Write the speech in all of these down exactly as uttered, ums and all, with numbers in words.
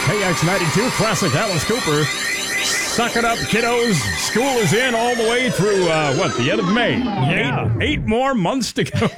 K X ninety-two Classic. Alice Cooper. Suck it up, kiddos. School is in all the way through, uh, what, the end of May? Yeah. Eight, eight more months to go.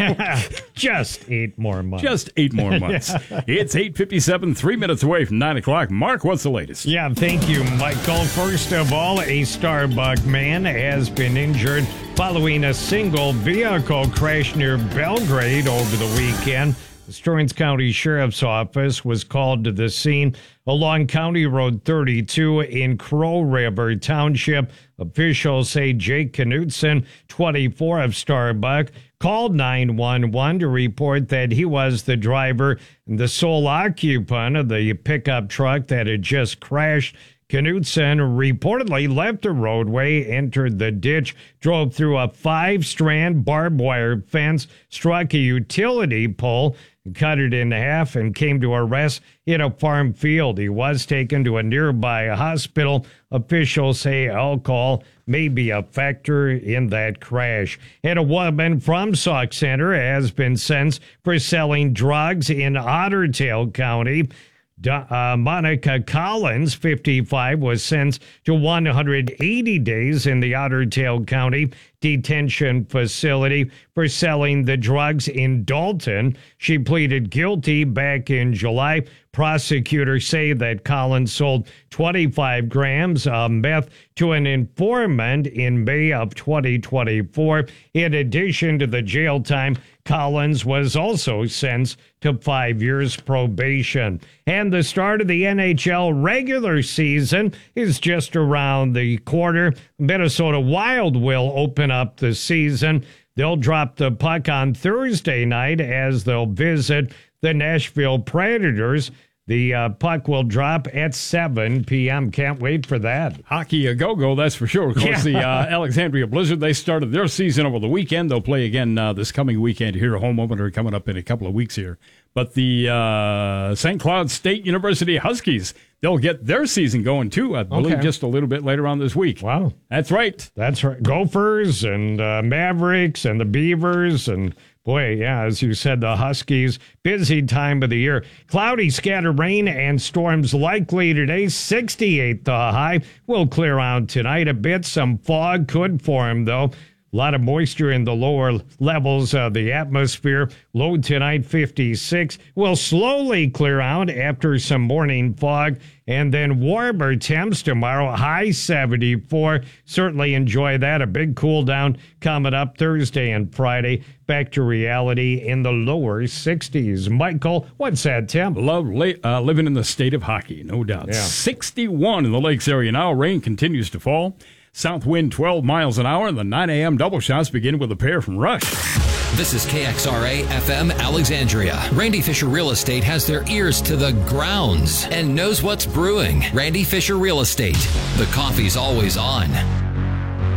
Just eight more months. Just eight more months. It's eight fifty-seven, three minutes away from nine o'clock. Mark, what's the latest? Yeah, thank you, Michael. First of all, a Starbucks man has been injured following a single vehicle crash near Belgrade over the weekend. The Stearns County Sheriff's Office was called to the scene along County Road thirty-two in Crow River Township. Officials say Jake Knutson, twenty-four, of Starbuck, called nine one one to report that he was the driver and the sole occupant of the pickup truck that had just crashed. Knutson reportedly left the roadway, entered the ditch, drove through a five-strand barbed wire fence, struck a utility pole, cut it in half, and came to a rest in a farm field. He was taken to a nearby hospital. Officials say alcohol may be a factor in that crash. And a woman from Sauk Center has been sentenced for selling drugs in Ottertail County. Uh, Monica Collins, fifty-five, was sentenced to one hundred eighty days in the Ottertail County detention facility for selling the drugs in Dalton. She pleaded guilty back in July. Prosecutors say that Collins sold twenty-five grams of meth to an informant in May of twenty twenty-four. In addition to the jail time, Collins was also sentenced to five years probation. And the start of the N H L regular season is just around the corner. Minnesota Wild will open up the season. They'll drop the puck on Thursday night as they'll visit the Nashville Predators. The uh, puck will drop at seven p.m. Can't wait for that. Hockey a go-go, that's for sure. Of course, Yeah. the uh, Alexandria Blizzard, they started their season over the weekend. They'll play again uh, this coming weekend here, a home opener coming up in a couple of weeks here. But the uh, Saint Cloud State University Huskies, they'll get their season going, too, I believe, Okay. just a little bit later on this week. Wow. That's right. That's right. Gophers and uh, Mavericks and the Beavers and, boy, yeah, as you said, the Huskies, busy time of the year. Cloudy, scattered rain and storms likely today. sixty-eight the high. Will clear out tonight a bit. Some fog could form, though. A lot of moisture in the lower levels of the atmosphere. Low tonight, fifty-six. Will slowly clear out after some morning fog. And then warmer temps tomorrow, high seventy-four. Certainly enjoy that. A big cool down coming up Thursday and Friday. Back to reality in the lower sixties. Michael, what's that, Tim? Love la- uh, living in the state of hockey, no doubt. Yeah. sixty-one in the Lakes area now. Rain continues to fall. South wind twelve miles an hour. The nine a.m. double shots begin with a pair from Rush. This is K X R A F M Alexandria. Randy Fisher Real Estate has their ears to the grounds and knows what's brewing. Randy Fisher Real Estate. The coffee's always on.